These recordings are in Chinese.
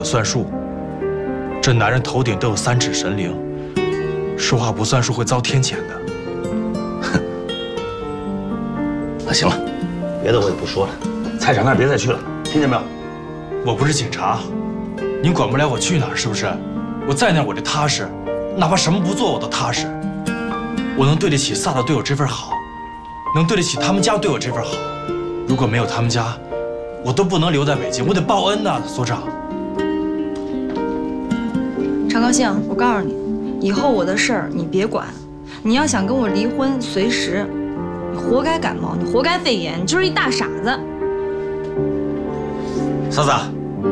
算数，这男人头顶都有3尺神灵，说话不算数会遭天谴的。 哼，那行了，别的我也不说了，菜场那儿别再去了，听见没有？ 我不是警察，您管不了我去哪儿，是不是？我在那儿我就踏实，哪怕什么不做我都踏实。我能对得起萨达对我这份好，能对得起他们家对我这份好。如果没有他们家，我都不能留在北京，我得报恩呐，所长。 常高兴，我告诉你，以后我的事儿你别管。你要想跟我离婚，随时。你活该感冒，你活该肺炎，你就是一大傻子。 嫂子，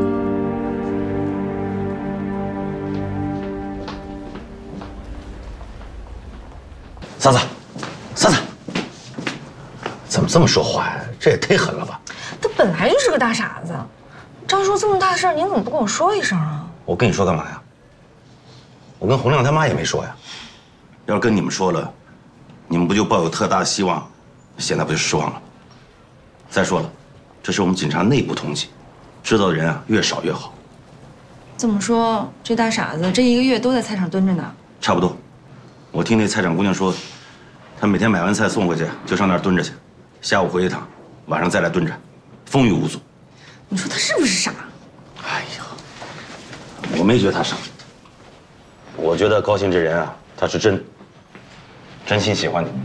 嫂子，嫂子，怎么这么说话呀？这也忒狠了吧！ 他本来就是个大傻子。张叔这么大事儿，您怎么不跟我说一声啊？ 我跟你说干嘛呀？我跟洪亮他妈也没说呀。要是跟你们说了，你们不就抱有特大的希望？现在不就失望了？再说了，这是我们警察内部通缉，知道的人啊越少越好。 这么说，这大傻子这1个月都在菜场蹲着呢？ 差不多。我听那菜场姑娘说，她每天买完菜送回去，就上那儿蹲着去，下午回一趟，晚上再来蹲着，风雨无阻。 你说他是不是傻？ 哎呀，我没觉得他傻，我觉得高兴这人啊，他是真心喜欢你。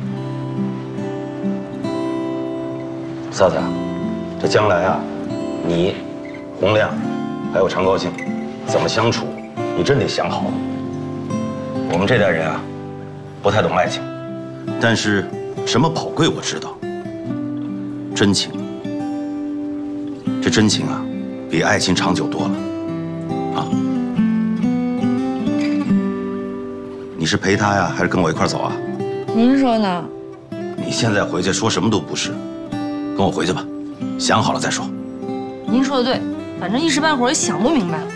嫂子，这将来啊，你、洪亮，还有常高兴，怎么相处，你真得想好了。我们这代人啊，不太懂爱情，但是什么宝贵我知道，真情。这真情啊，比爱情长久多了，啊！你是陪他呀，还是跟我一块走啊？ 您说呢？ 你现在回去说什么都不是，跟我回去吧，想好了再说。 您说的对，反正一时半会儿也想不明白了。